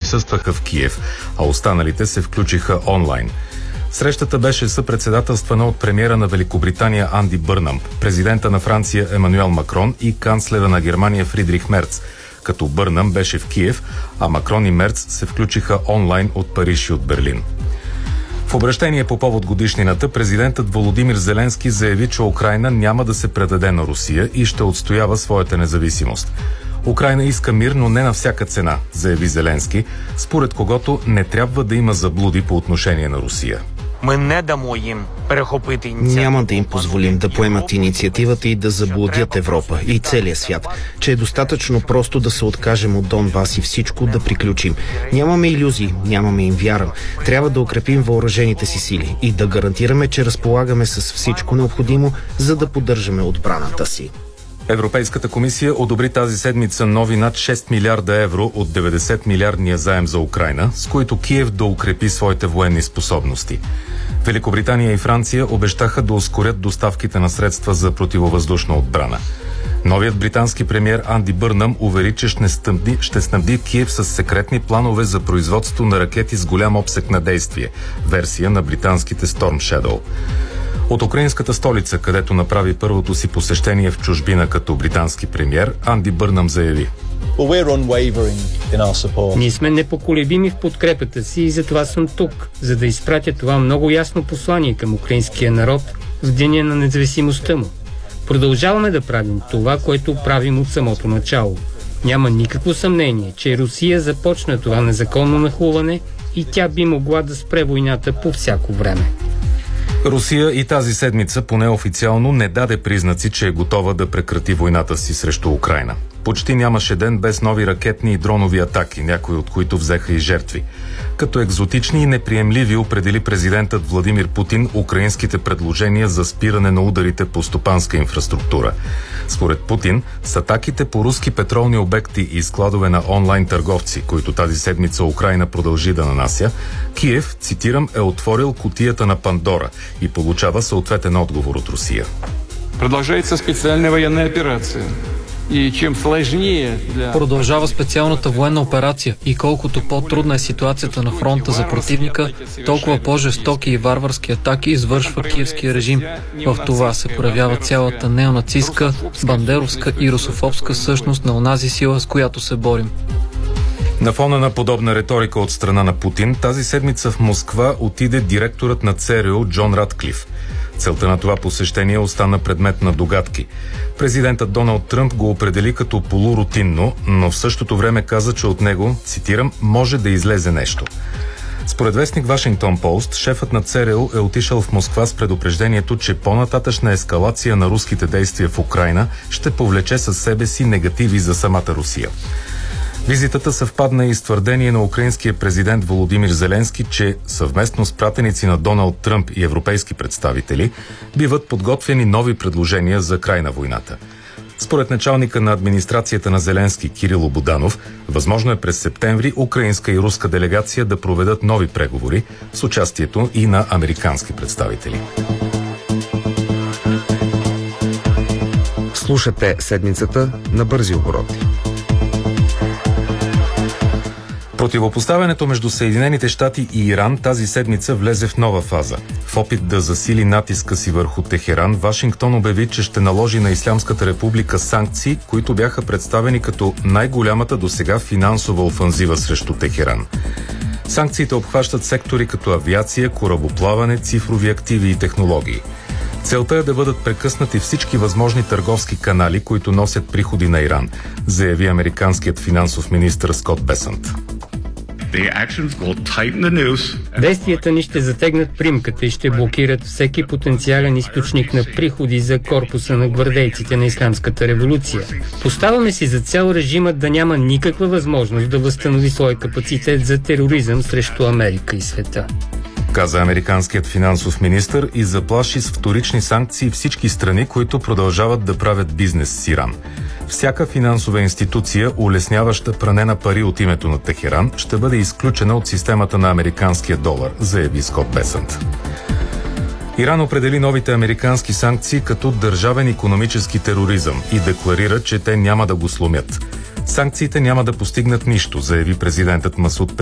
присъстваха в Киев, а останалите се включиха онлайн. Срещата беше съпредседателствана от премиера на Великобритания Анди Бърнам, президента на Франция Емануел Макрон и канцлера на Германия Фридрих Мерц, като Бърнам беше в Киев, а Макрон и Мерц се включиха онлайн от Париж и от Берлин. В обращение по повод годишнината, президентът Володимир Зеленски заяви, че Украйна няма да се предаде на Русия и ще отстоява своята независимост. Украйна иска мир, но не на всяка цена, заяви Зеленски, според когото не трябва да има заблуди по отношение на Русия. Няма да им позволим да поемат инициативата и да заблудят Европа и целия свят, че е достатъчно просто да се откажем от Донбас и всичко да приключим. Нямаме илюзии, нямаме им вяра. Трябва да укрепим въоръжените си сили и да гарантираме, че разполагаме с всичко необходимо, за да поддържаме отбраната си. Европейската комисия одобри тази седмица нови над 6 милиарда евро от 90 милиардния заем за Украйна, с които Киев да укрепи своите военни способности. Великобритания и Франция обещаха да ускорят доставките на средства за противовъздушна отбрана. Новият британски премиер Анди Бърнам увери, че ще снабди Киев с секретни планове за производство на ракети с голям обсег на действие, версия на британските Storm Shadow. От украинската столица, където направи първото си посещение в чужбина като британски премиер, Анди Бърнам заяви: Ние сме непоколебими в подкрепата си и затова съм тук, за да изпратя това много ясно послание към украинския народ в деня на независимостта му. Продължаваме да правим това, което правим от самото начало. Няма никакво съмнение, че Русия започна това незаконно нахлуване и тя би могла да спре войната по всяко време. Русия и тази седмица поне официално не даде признаци, че е готова да прекрати войната си срещу Украйна. Почти нямаше ден без нови ракетни и дронови атаки, някои от които взеха и жертви. Като екзотични и неприемливи определи президентът Владимир Путин украинските предложения за спиране на ударите по стопанска инфраструктура. Според Путин, с атаките по руски петролни обекти и складове на онлайн търговци, които тази седмица Украйна продължи да нанася, Киев, цитирам, е отворил кутията на Пандора и получава съответен отговор от Русия. Продължава специална военна операция. Продължава специалната военна операция и колкото по-трудна е ситуацията на фронта за противника, толкова по-жестоки и варварски атаки извършва киевския режим. В това се проявява цялата неонацистка, бандеровска и русофобска същност на онази сила, с която се борим. На фона на подобна риторика от страна на Путин, тази седмица в Москва отиде директорът на ЦРУ Джон Ратклиф. Целта на това посещение остана предмет на догадки. Президентът Доналд Тръмп го определи като полурутинно, но в същото време каза, че от него, цитирам, може да излезе нещо. Според вестник Вашингтон Пост, шефът на ЦРУ е отишъл в Москва с предупреждението, че по-нататъчна ескалация на руските действия в Украйна ще повлече със себе си негативи за самата Русия. Визитата съвпадна и с твърдение на украинския президент Володимир Зеленски, че съвместно с пратеници на Доналд Тръмп и европейски представители биват подготвени нови предложения за край на войната. Според началника на администрацията на Зеленски Кирило Буданов, възможно е през септември украинска и руска делегация да проведат нови преговори с участието и на американски представители. Слушате седмицата на бързи обороти. Противопоставянето между Съединените щати и Иран тази седмица влезе в нова фаза. В опит да засили натиска си върху Техеран, Вашингтон обяви, че ще наложи на Ислямската република санкции, които бяха представени като най-голямата досега финансова офанзива срещу Техеран. Санкциите обхващат сектори като авиация, корабоплаване, цифрови активи и технологии. Целта е да бъдат прекъснати всички възможни търговски канали, които носят приходи на Иран, заяви американският финансов министър Скот Бесант. Действията ни ще затегнат примката и ще блокират всеки потенциален източник на приходи за корпуса на гвардейците на Ислямската революция. Поставяме си за цел режимът да няма никаква възможност да възстанови своя капацитет за тероризъм срещу Америка и света, каза американският финансов министър и заплаши с вторични санкции всички страни, които продължават да правят бизнес с Иран. Всяка финансова институция, улесняваща пране на пари от името на Техеран, ще бъде изключена от системата на американския долар, заяви Скот Бесант. Иран определи новите американски санкции като държавен икономически тероризъм и декларира, че те няма да го сломят. Санкциите няма да постигнат нищо, заяви президентът Масуд